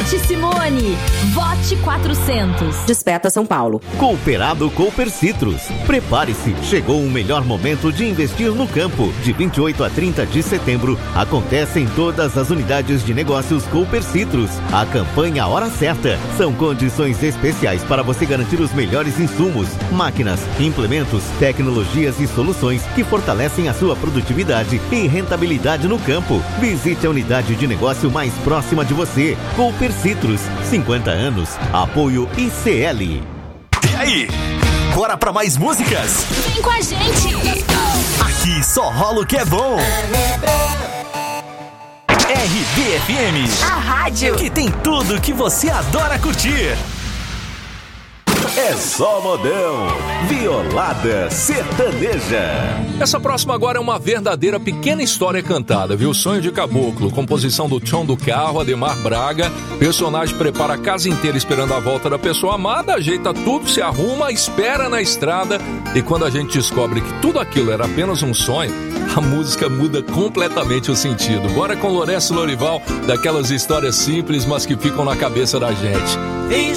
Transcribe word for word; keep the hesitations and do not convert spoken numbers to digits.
Vote Simone. Vote quatrocentos. Despeta São Paulo. Cooperado Cooper Citrus. Prepare-se, chegou o melhor momento de investir no campo. De vinte e oito a trinta de setembro, acontece em todas as unidades de negócios Cooper Citrus. A campanha Hora Certa. São condições especiais para você garantir os melhores insumos, máquinas, implementos, tecnologias e soluções que fortalecem a sua produtividade e rentabilidade no campo. Visite a unidade de negócio mais próxima de você. Cooper Citrus, cinquenta anos. Apoio I C L. E aí? Bora pra mais músicas? Vem com a gente! Aqui só rola o que é bom. R B F M, A rádio que tem tudo que você adora curtir. É só modão, Violada Sertaneja. Essa próxima agora é uma verdadeira pequena história cantada, viu? Sonho de Caboclo, composição do Tchon do Carro, Ademar Braga. Personagem prepara a casa inteira esperando a volta da pessoa amada, ajeita tudo, se arruma, espera na estrada. E quando a gente descobre que tudo aquilo era apenas um sonho, a música muda completamente o sentido. Bora com Lourenço Lorival, daquelas histórias simples, mas que ficam na cabeça da gente.